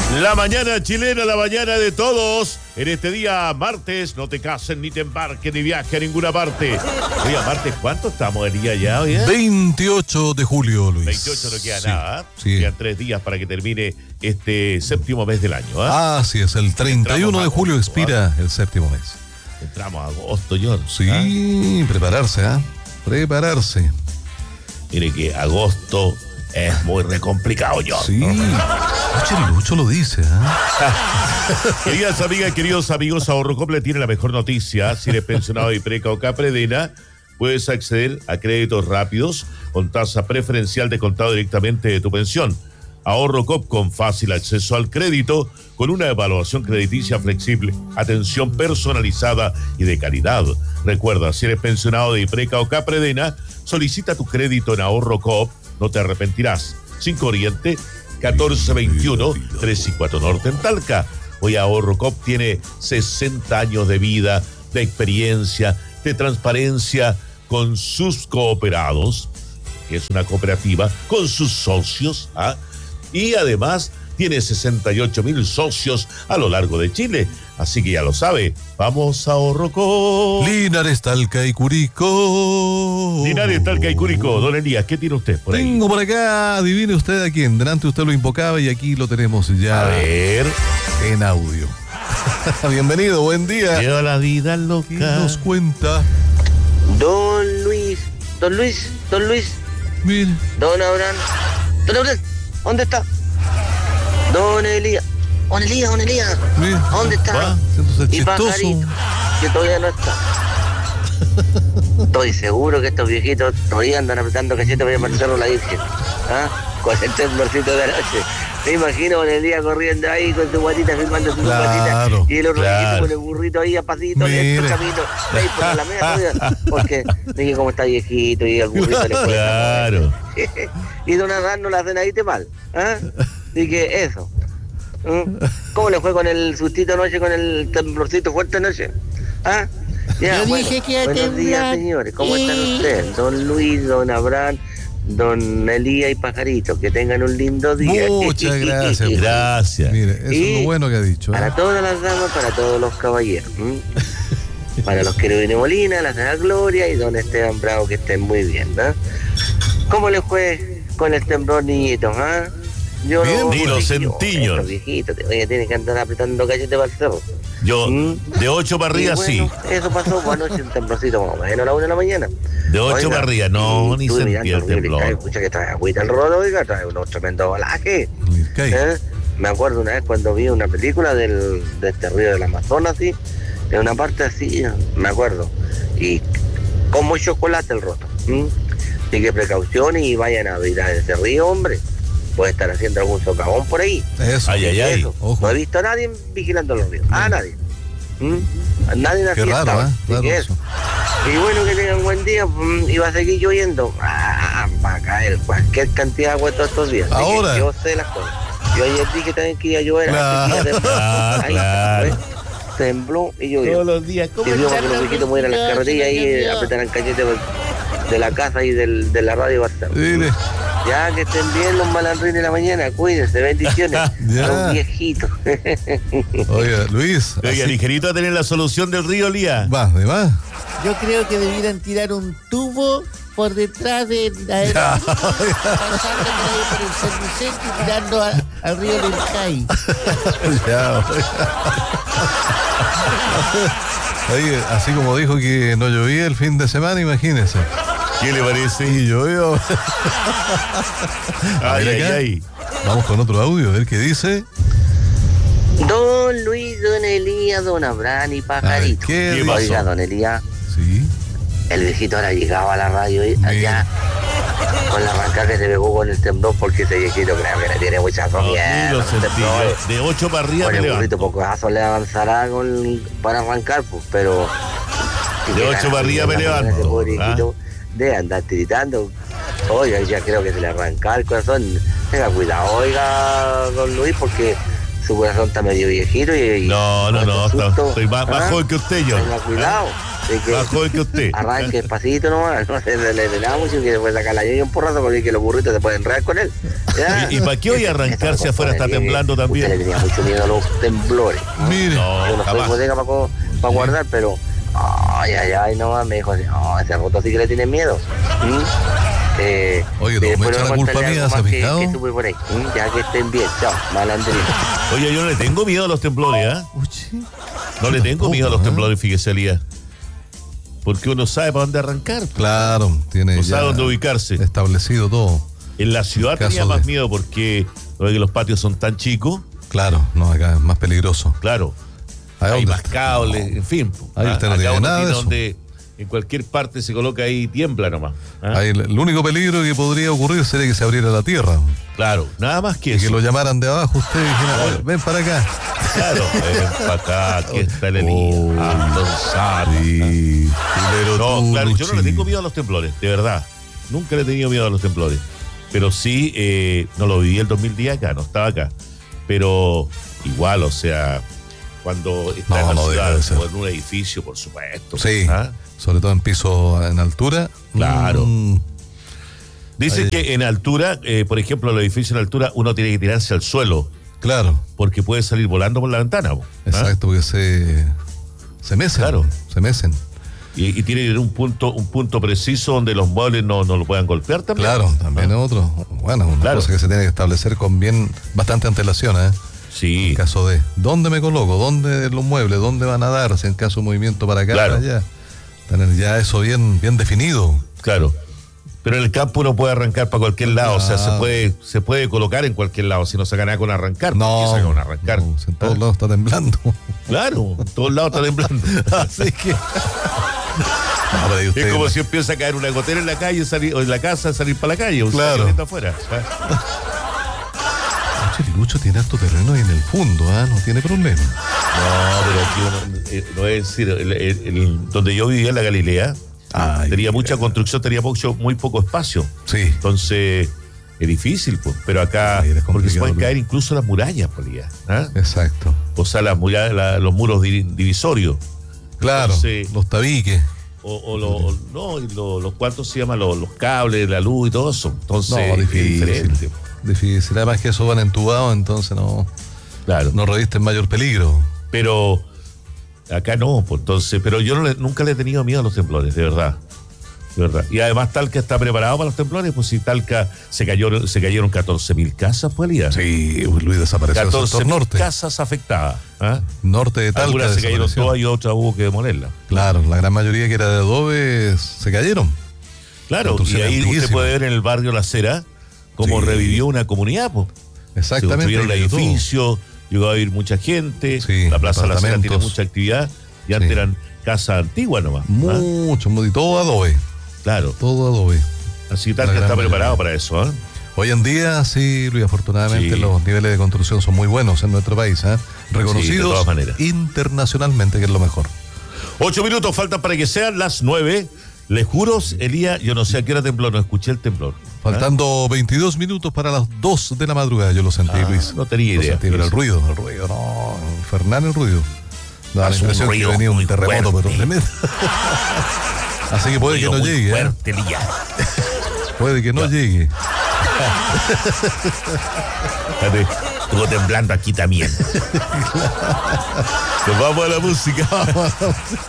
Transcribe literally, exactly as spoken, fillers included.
La mañana chilena, la mañana de todos. En este día martes, no te casen, ni te embarques, ni viajes a ninguna parte. Oiga, martes, ¿cuánto estamos el día ya? Oiga? veintiocho de julio, Luis. veintiocho no queda sí, nada. ¿eh? Sí. Quedan tres días para que termine este séptimo mes del año. ¿eh? Así es, el treinta y uno de julio expira el séptimo mes. Entramos a agosto, John. Sí, ¿eh? prepararse, ¿ah? ¿eh? Prepararse. Mire que agosto es muy re complicado, John. Sí. Oye, Lucho lo dice, ¿ah? ¿eh? Queridas amigas, queridos amigos, Ahorrocop le tiene la mejor noticia. Si eres pensionado de Ipreca o Capredena, puedes acceder a créditos rápidos con tasa preferencial de contado directamente de tu pensión. Ahorrocop con fácil acceso al crédito, con una evaluación crediticia flexible, atención personalizada y de calidad. Recuerda, si eres pensionado de Ipreca o Capredena, solicita tu crédito en Ahorrocop, no te arrepentirás. cinco Oriente, catorce veintiuno, tres y cuatro Norte en Talca. Hoy Ahorrocop tiene sesenta años de vida, de experiencia, de transparencia con sus cooperados, que es una cooperativa, con sus socios, ¿ah? Y además tiene sesenta y ocho mil socios a lo largo de Chile. Así que ya lo sabe, vamos a Ahorrocop. Linares, Talca y Curicó. Linares, Talca y Curicó. Don Elías, ¿qué tiene usted por ahí? Tengo por acá, adivine usted a quién. Delante usted lo invocaba y aquí lo tenemos ya. A ver. En audio. Bienvenido, buen día. Lleva la vida loca. ¿Qué nos cuenta? Don Luis, don Luis, don Luis, Mire. don Abraham, don Abraham, ¿dónde está? Don Elías, don Elías, don Elías, Mire. ¿dónde está? Va, siéntose Y chistoso. Pajarito, que todavía no está. Estoy seguro que estos viejitos todavía andan apretando cachete para ir al cerro la Virgen, ¿ah? Con el temblorcito de la noche. Me imagino con el día corriendo ahí con su guatita filmando su Claro, guatita y el otro claro. viejito con el burrito ahí a pasito lento Mire. camino ahí por la alameda todavía, porque dije cómo está viejito y el burrito le puede Claro. y don Adán no la hacen ahí te mal, ¿ah? Así que eso. ¿Mm? ¿Cómo le fue con el sustito anoche, con el temblorcito fuerte anoche? ¿Ah? Ya, Yo bueno, dije que iba a buenos días, temblar. señores. ¿Cómo están Eh. ustedes? Don Luis, don Abraham, don Elías y Pajarito. Que tengan un lindo día. Muchas gracias. Gracias. Mire, eso Y es lo bueno que ha dicho. ¿eh? Para todas las damas, para todos los caballeros. ¿m? Para los querubines Molina, la señora Gloria y don Esteban Bravo, que estén muy bien, ¿no? ¿Cómo les fue con el temblor, niñitos? ¿ah? Yo Bien, no, ni los yo, centillos. estos viejitos, oye, tienen que andar apretando cachete para el cerro. Yo, ¿Mm? de ocho para arriba, Y bueno, sí. Eso pasó pues, anoche, un temblorcito más o menos a la una de la mañana. De ocho Oiga, para arriba, no, y ni estuve sentí mirando el río temblor. Licay, escucha que trae agüita el rodo, oiga, trae unos tremendos balajes. Lircay. ¿eh? Me acuerdo una vez cuando vi una película del, de este río del Amazonas, así, en una parte así, me acuerdo. Y con mucho chocolate el roto. ¿m? Así que precauciones y vayan a mirar ese río, hombre. Puede estar haciendo algún socavón por ahí. Eso. Ay, ay, ay. Eso. Ojo. No he visto a nadie vigilando los ríos. A nadie. ¿m? A nadie Qué así raro, estaba. ¿eh? Así Raro que eso. y bueno, que tengan buen día. mm, Y va a seguir lloviendo. Ah, va a caer cualquier cantidad de agua todos estos días. Así que Ahora. yo sé las cosas. Yo ayer dije también que iba a llover. Claro. antes que iba a temblar. Ah, Ahí, claro. ¿ves? Tembló y llovió. Todos los días. Y vimos que los viejitos mueran las carretillas y eh, apretaran cañete de la casa y del, de la radio Barcelona. Mire. Ya, que estén bien los malandrines de la mañana. Cuídense, bendiciones. Ya. Los viejitos. Oiga, Luis. Oiga, así- ligerito a tener la solución del río, Lía. Va, de va. Yo creo que debieran tirar un tubo por detrás de la aeronave, pasando por ahí por el servicentro y tirando a- al río Lircay. Ya, oye, así como dijo que no llovía el fin de semana, imagínese. ¿Qué le parece? Sí, llovió. A Ay, ver ay, acá. ay. Vamos con otro audio, a ver qué dice. Don Luis, don Elías, don Abraham y Pajarito. ¿qué ¿Qué dice? pasó? Oiga, don Elías, Sí. el viejito ahora llegaba a la radio y allá con la arrancada que se pegó con el temblor porque ese viejito creo que le tiene mucha No, ni mierda. lo los sentí. temblores. Yo de ocho para arriba Con me el burrito levanto. poco le avanzará con, para arrancar, pues, pero... De ocho para arriba me levanto, Ese pobre viejito de andar tiritando. Oiga, ya creo que se le arranca el corazón. Tenga cuidado, oiga, don Luis, porque su corazón está medio viejito y... y No, no, con no, estos está- sustos, estoy más, más ¿ah? joven que usted, yo. Tenga cuidado. Así que más joven que usted. arranque despacito nomás, no se le le da mucho que después sacar la ñoña un porrazo porque los burritos se pueden enredar con él. ¿Ya? ¿Y, y para qué hoy arrancar si afuera está temblando Usted le también? tenía mucho miedo a los temblores. ¿no? Mire. No, Yo no soy jamás. bodega para, para guardar, pero ay, ay, ay, nomás me dijo así, oh, ese roto sí que le tiene miedo. ¿Mm? Eh, Oye, y no, después me echa le la voy a culpa contarle mía, algo ¿se ha más que- fijado? que supe por ahí. ¿Mm? Ya que estén bien, chao, malandrín. Oye, yo no le tengo miedo a los temblores, ¿ah? Uchi. No le Yo tengo tampoco, miedo a los ¿eh? temblores, fíjese, Elías. Porque uno sabe para dónde arrancar. Claro, tiene No ya sabe dónde ubicarse. establecido todo. En la ciudad Caso tenía más de- miedo porque lo de que los patios son tan chicos, Claro, no, acá es más peligroso. claro. ¿A Hay dónde más está? cables, No. en fin. Ahí ¿ah? usted no Acá tiene uno nada de tiene eso. donde en cualquier parte se coloca ahí tiembla nomás. ¿ah? Ahí el el único peligro que podría ocurrir sería que se abriera la tierra Claro, nada más que y que eso. lo llamaran de abajo usted y dijeran, "A ver, ven para acá". Claro, ven para acá, aquí está el Elías. Oh. Ah, don Sata. Sí, pero No, tú, claro, yo no le Luchi. tengo miedo a los temblores, de verdad. Nunca le he tenido miedo a los temblores. Pero sí, eh, no lo viví el dos mil diez acá, no estaba acá. Pero igual, o sea, cuando está No, en la no ciudad debe ser. o en un edificio, por supuesto. Sí, ¿ah? sobre todo en piso en altura. Claro. Mm, Dicen Ahí- que en altura, eh, por ejemplo, los edificios en altura, uno tiene que tirarse al suelo claro, porque puede salir volando por la ventana. po, ¿ah? exacto, porque se, se mecen. Claro. Se mecen. Y, y tiene que tener un punto, un punto preciso donde los muebles no, no lo puedan golpear también. Claro, también ¿Ah? es otro. Bueno, una Claro. cosa que se tiene que establecer con bien, bastante antelación, ¿eh? Sí. En caso de, ¿dónde me coloco? ¿Dónde los muebles? ¿Dónde van a darse en caso de movimiento para acá, Claro. para allá? Tener ya eso bien, bien definido. Claro. Pero en el campo uno puede arrancar para cualquier lado, o sea, se Claro. puede, se puede colocar en cualquier lado, si no saca nada con arrancar. ¿por No, qué saca con arrancar? no, si en todos ¿Ah? lados está temblando. Claro, en todos lados está temblando. Así que. No, pero ahí usted- Es como si empieza a caer una gotera en la calle salir, o en la casa, salir para la calle, o Claro. salir afuera. ¿ah? Lucho, Lucho tiene harto terreno ahí en el fondo, ¿ah? No tiene problema. No, pero aquí uno, eh, no es decir, el- el- el- donde yo vivía en la Galilea, Ay, tenía mira. mucha construcción, tenía mucho, muy poco espacio. Sí. Entonces, es difícil, pues. Pero acá, Ahí es porque se complicado, pueden Luis. caer incluso las murallas, Polía. ¿ah? Exacto. O sea, las murallas, la- los muros di- divisorios. Claro, Entonces- los tabiques. O, o lo- o- no, y lo- los cuantos se llaman los, los cables, la luz y todo eso. Entonces, No, es difícil. diferente. Difícil. Además que esos van entubados, entonces no, Claro. no revisten mayor peligro. Pero acá no, pues entonces, pero yo no le- nunca le he tenido miedo a los temblores, de verdad. De verdad. Y además Talca está preparado para los temblores, pues si Talca se cayó, se cayeron catorce mil casas, pues Elías. Sí, Luis desapareció del catorce sector mil norte. casas afectadas. ¿ah? Norte de Talca. Algunas se cayeron desapareció. todas y otras hubo que demolerlas. Claro, la gran mayoría que era de adobe se cayeron. Claro, y Construcción ahí usted antiquísima. puede ver en el barrio La Cera cómo Sí. revivió una comunidad, pues. Se Exactamente. construyeron hay de todo. edificios, llegó a vivir mucha gente, Sí, la Plaza La Cera tiene departamentos. mucha actividad, y antes Sí. eran casas antiguas nomás. ¿ah? Mucho, muy- todo adobe. Claro, Todo adobe. así La Talca gran está mayoría. preparado para eso. ¿ah? Hoy en día, sí, Luis, afortunadamente Sí. los niveles de construcción son muy buenos en nuestro país, ¿eh? Reconocidos todas maneras. internacionalmente, que es lo mejor. Ocho minutos faltan para que sean las nueve. Les juro, Elías, yo no sé a qué hora tembló, no escuché el temblor. ¿ah? Faltando veintidós minutos para las dos de la madrugada, yo lo sentí, Ah, Luis. no tenía Lo idea. sentí, pero el ruido, el ruido, no, infernal el ruido. Da la Hace un impresión que ruido venía un muy terremoto, fuerte. pero tremendo. Así que puede que Ruido no muy llegue, ¿eh? fuerte, Elías. Puede que no Ya. llegue. Fíjate, estuvo temblando aquí también. Nos vamos a la música.